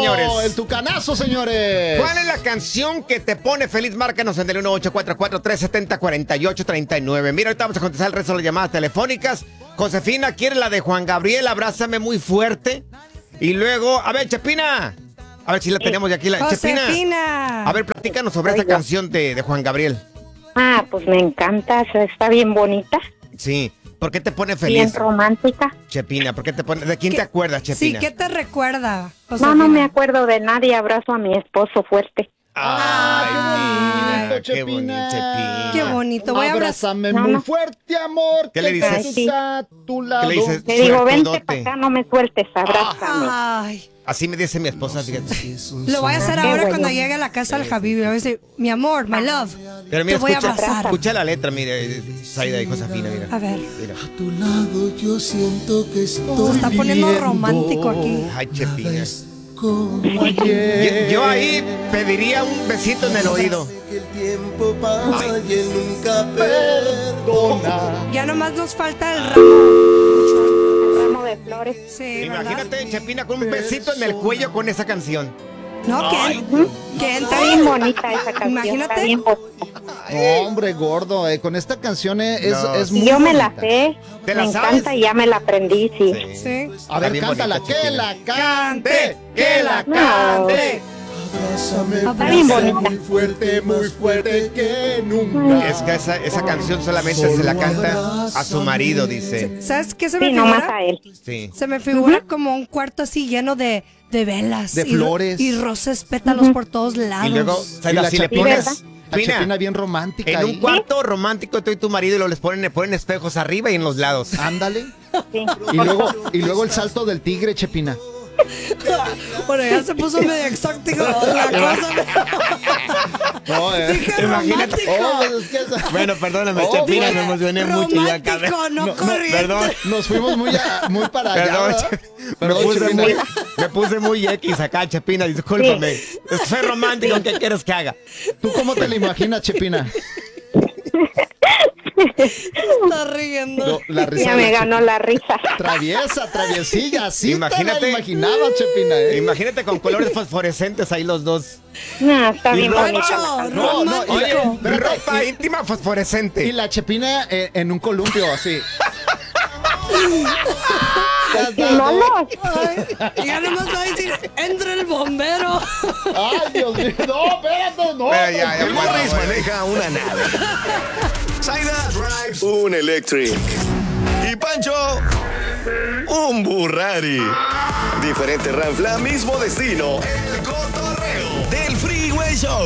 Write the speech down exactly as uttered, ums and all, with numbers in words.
señores. El tucanazo, señores. ¿Cuál es la canción que te pone feliz? Márcanos en el uno ocho cuatro cuatro, tres siete cero, cuatro ocho tres nueve. Mira, ahorita vamos a contestar el resto de las llamadas telefónicas. Josefina quiere la de Juan Gabriel, Abrázame muy fuerte. Y luego, a ver, Chepina. A ver si la tenemos de aquí. La, Josefina. Chepina. A ver, platícanos sobre esta Oiga. canción de, de Juan Gabriel. Ah, pues me encanta, está bien bonita, Sí. ¿Por qué te pone bien feliz, romántica. Chepina? ¿Por qué te pone? ¿De quién ¿Qué- te acuerdas, Sí, Chepina? ¿qué te recuerda, No, Josefina? no me acuerdo de nadie, abrazo a mi esposo fuerte. Ay, Ay, mira, qué qué bonito, bonito, Chepina. Qué bonito. Voy a abrazar. Abrázame No, muy no. fuerte, amor. ¿Qué le que dices? estés a tu lado. ¿Qué le dices? Le digo, vente Suertudote. para acá, no me sueltes, abrázame. Ay, Así me dice mi esposa, fíjate. lo voy a hacer Qué ahora bueno. cuando llegue a la casa del Javi. Le voy a decir, mi amor, my love, Pero mira, te voy a escucha, abrazar. escucha la letra, mire, Zaida y Josefina, mira. A ver. Mira. A tu lado yo siento que estoy Se está poniendo viviendo. romántico aquí. Ay, Chepina. Nada es como Yo, ayer. yo ahí pediría un besito en el oído. Que el tiempo pasa y él nunca perdona. Ya nomás nos falta el ramo. El ramo de flores. Sí, ¿verdad? Imagínate, Chepina, con un besito en el cuello con esa canción. No, que, que Está bien entre. bonita esa canción, Imagínate. está bien bonita. No, hombre, gordo. eh, con esta canción eh, es, No, es sí. muy Yo me la bonita. sé, ¿Te me la encanta sabes? y ya me la aprendí, sí. Sí. A Está ver, bien cántala. bonita, Que Chepina. la cante. Que la No. cante. Abrázame Está bien bonita. muy fuerte, muy fuerte que nunca. Es que esa, esa canción solamente se la canta a su marido, dice. ¿Sabes qué se me Sí, nomás figura? a él. Sí. Se me figura como un cuarto así lleno de, de velas. De y- flores. Y rosas, pétalos por todos lados. Y luego, Y Zaida, la si le Chepina- pones... La Chepina, Chepina bien romántica en ahí. un cuarto romántico tú y tu marido y lo les ponen, le ponen espejos arriba y en los lados. Ándale. Sí. Y luego, y luego el salto del tigre, Chepina. Bueno, ya se puso medio exótico la cosa. No, eh. Dije Imagínate. romántico. Oh, pues es que esa- Bueno, perdóname, Oh, Chepina, dije me emocioné mucho y ya acabé. Romántico, no, No, no, corriente. Perdón. Nos fuimos muy, a- muy para allá. Perdón, ¿verdad? Che- me, Perdón, puse Chepina. muy, me puse muy X acá, Chepina, discúlpame. Soy romántico, ¿qué quieres que haga? ¿Tú cómo te la imaginas, Chepina? Está riendo. No, la risa Ya de me la ganó la risa. Chepina. Traviesa, traviesilla. Sí Imagínate. te la imaginaba, Chepina, ¿eh? Imagínate con colores fosforescentes ahí los dos. No, está Y bien no- bonita la No, canción. No, no, romántico. y- Oye, espérate, ropa y- íntima fosforescente. Y la Chepina eh, en un columpio, así. Ya está, No, ¿no? no. Ay, ya nomás va a decir, entra el bombero. Ay, Dios mío. No, espérate, no. Pero ya, ya, El bueno, Morris bueno. maneja una nave. Zaida drives un electric. Y Pancho, un Burrari. Diferente ranfla, mismo destino. El cotorreo del Freeway Show.